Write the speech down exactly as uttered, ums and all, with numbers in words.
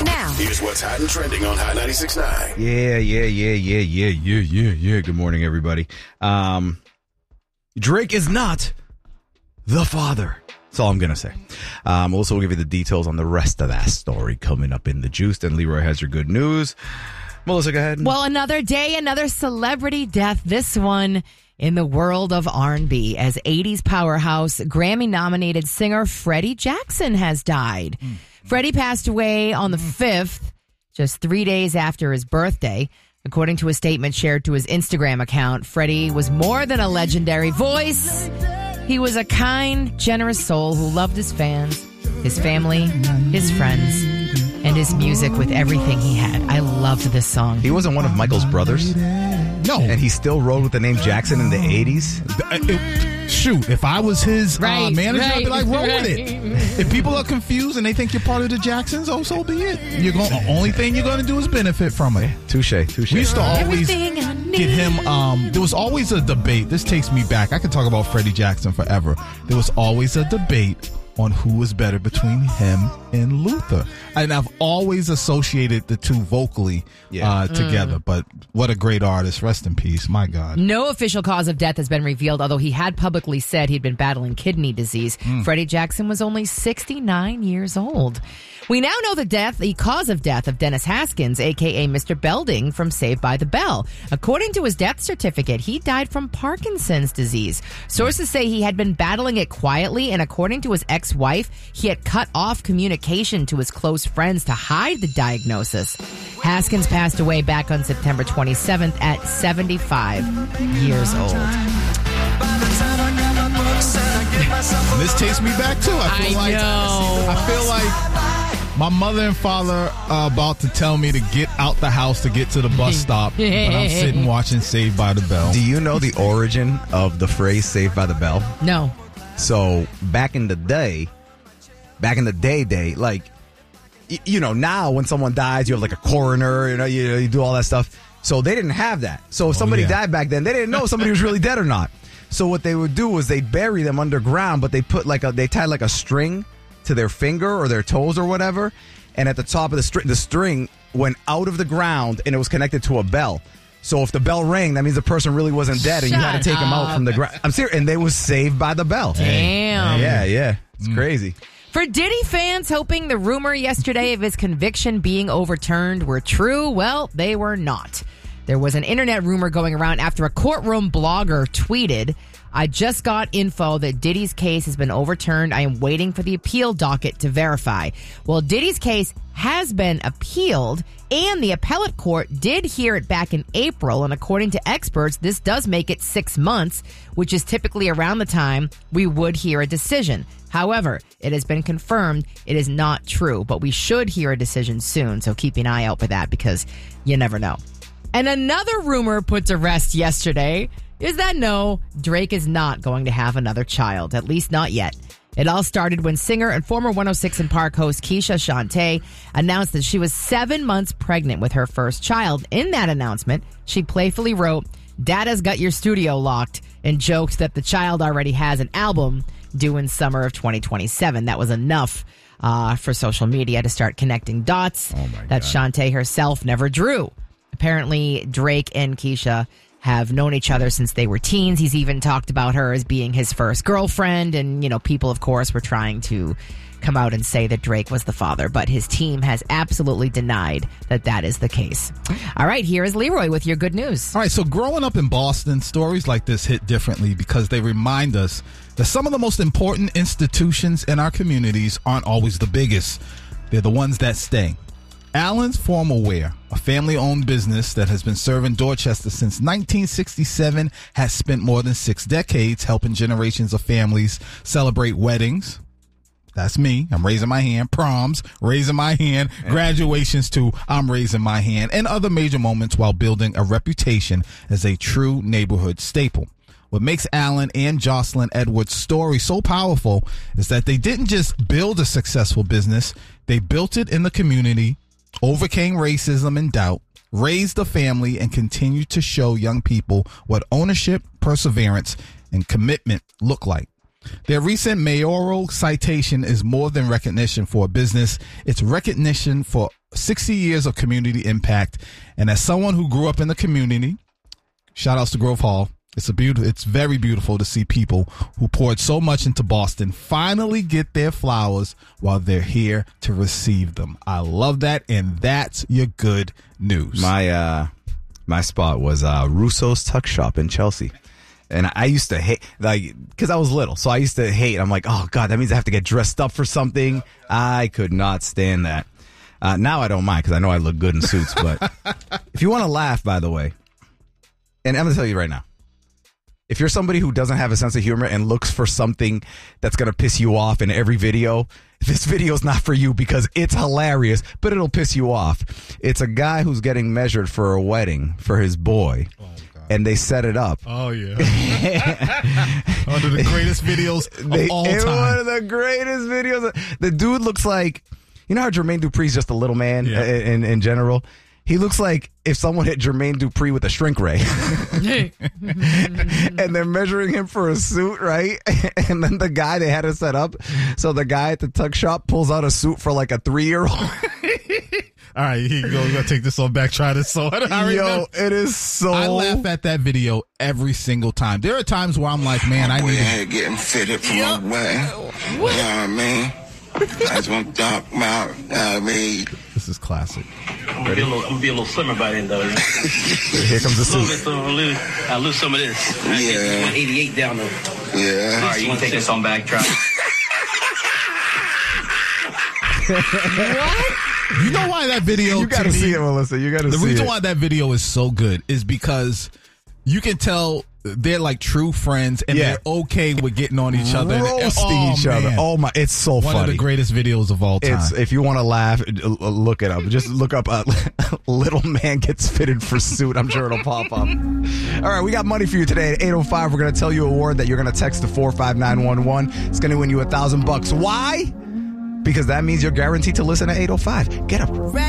Now, here's what's hot and trending on Hot ninety-six point nine. Yeah, yeah, yeah, yeah, yeah, yeah, yeah, yeah. Good morning, everybody. Um, Drake is not the father. That's all I'm going to say. Um, also, we'll give you the details on the rest of that story coming up in the juice. And Leroy has your good news. Melissa, go ahead. Well, another day, another celebrity death. This one in the world of R and B, as eighties powerhouse, Grammy-nominated singer Freddie Jackson has died. Mm. Freddie passed away on the fifth, just three days after his birthday. According to a statement shared to his Instagram account, Freddie was more than a legendary voice. He was a kind, generous soul who loved his fans, his family, his friends, and his music with everything he had. I loved this song. He wasn't one of Michael's brothers? No. And he still rode with the name Jackson in the eighties? It, shoot, if I was his right, uh, manager, right, I'd be like, roll right. with it. If people are confused and they think you're part of the Jacksons, oh, so be it. You're going. The only thing you're going to do is benefit from it. Touche, touche. We used to always get him. Um, there was always a debate. This takes me back. I could talk about Freddie Jackson forever. There was always a debate on who was better between him and Luther. And I've always associated the two vocally yeah. uh, together. Mm. But what a great artist. Rest in peace. My God. No official cause of death has been revealed, although he had publicly said he'd been battling kidney disease. Mm. Freddie Jackson was only sixty-nine years old. We now know the death, the cause of death of Dennis Haskins, a k a. Mister Belding from Saved by the Bell. According to his death certificate, he died from Parkinson's disease. Sources say he had been battling it quietly, and according to his ex-wife, he had cut off communication to his close friends to hide the diagnosis. Haskins passed away back on September twenty-seventh at seventy-five years old. This takes me back too. I feel I like know. I feel like my mother and father are about to tell me to get out the house to get to the bus stop, but I'm sitting watching Saved by the Bell. Do you know the origin of the phrase Saved by the Bell? No. So back in the day, back in the day, day, like, y- you know, now when someone dies, you have like a coroner, you know, you, you do all that stuff. So they didn't have that. So if somebody yeah. died back then, they didn't know if somebody was really dead or not. So what they would do was they'd bury them underground, but they put like a, they tied like a string to their finger or their toes or whatever. And at the top of the string, the string went out of the ground and it was connected to a bell. So if the bell rang, that means the person really wasn't dead and Shut you had to take up. him out from the ground. I'm serious. And they was saved by the bell. Damn. Yeah, yeah. It's Mm. crazy. For Diddy fans hoping the rumor yesterday of his conviction being overturned were true, well, they were not. There was an internet rumor going around after a courtroom blogger tweeted, "I just got info that Diddy's case has been overturned. I am waiting for the appeal docket to verify." Well, Diddy's case has been appealed, and the appellate court did hear it back in April. And according to experts, this does make it six months, which is typically around the time we would hear a decision. However, it has been confirmed it is not true, but we should hear a decision soon. So keep an eye out for that because you never know. And another rumor put to rest yesterday is that no, Drake is not going to have another child, at least not yet. It all started when singer and former one oh six in Park host Keisha Shantae announced that she was seven months pregnant with her first child. In that announcement, she playfully wrote, "Dada's got your studio locked," and joked that the child already has an album due in summer of twenty twenty-seven. That was enough uh, for social media to start connecting dots Oh my that God. Shantae herself never drew. Apparently, Drake and Keisha have known each other since they were teens. He's even talked about her as being his first girlfriend. And, you know, people, of course, were trying to come out and say that Drake was the father. But his team has absolutely denied that that is the case. All right, here is Leroy with your good news. All right, so growing up in Boston, stories like this hit differently because they remind us that some of the most important institutions in our communities aren't always the biggest. They're the ones that stay. Allen's Formal Wear, a family-owned business that has been serving Dorchester since nineteen sixty-seven, has spent more than six decades helping generations of families celebrate weddings. That's me. I'm raising my hand. Proms, raising my hand. Graduations too. I'm raising my hand. And other major moments while building a reputation as a true neighborhood staple. What makes Allen and Jocelyn Edwards' story so powerful is that they didn't just build a successful business. They built it in the community, overcame racism and doubt, raised a family, and continued to show young people what ownership, perseverance, and commitment look like. Their recent mayoral citation is more than recognition for a business. It's recognition for sixty years of community impact. And as someone who grew up in the community, shout outs to Grove Hall. It's a beautiful, it's very beautiful to see people who poured so much into Boston finally get their flowers while they're here to receive them. I love that, and that's your good news. My uh, my spot was uh, Russo's Tuck Shop in Chelsea. And I used to hate, like, because I was little, so I used to hate. I'm like, oh, God, that means I have to get dressed up for something. I could not stand that. Uh, now I don't mind because I know I look good in suits. But if you want to laugh, by the way, and I'm going to tell you right now, if you're somebody who doesn't have a sense of humor and looks for something that's going to piss you off in every video, this video is not for you because it's hilarious, but it'll piss you off. It's a guy who's getting measured for a wedding for his boy. Oh, and they set it up. Oh, yeah. One of the greatest videos of they, all time. One of the greatest videos. The dude looks like, you know how Jermaine Dupri's just a little man yeah. in, in general? He looks like if someone hit Jermaine Dupri with a shrink ray. And they're measuring him for a suit, right? And then the guy they had to set up. So the guy at the tuck shop pulls out a suit for like a three-year-old. All right, here you go. We're going to take this one back, try this on. Yo, it is so... I laugh at that video every single time. There are times where I'm like, man, I need to... getting fitted from yep. a wedding. You know what I mean? That's what I'm talking about. You know what I mean? This is classic. I'm gonna, be a little, I'm gonna be a little slimmer by then, though. Here comes the suit. So I'll lose, I'll lose some of this. Yeah. one eighty-eight down, though. Yeah. All right, you want to take this on back, try. What? You know why that video... You gotta see it, Melissa. You gotta see it. The reason why that video is so good is because you can tell... They're like true friends, and yeah. they're okay with getting on each other, roasting oh, each other. Man. Oh my! It's so One funny. One of the greatest videos of all time. It's, if you want to laugh, look it up. Just look up uh, "Little Man Gets Fitted for Suit." I'm sure it'll pop up. All right, we got money for you today at eight oh five. We're going to tell you a word that you're going to text to four five nine one one. It's going to win you a thousand bucks. Why? Because that means you're guaranteed to listen to eight oh five. Get up.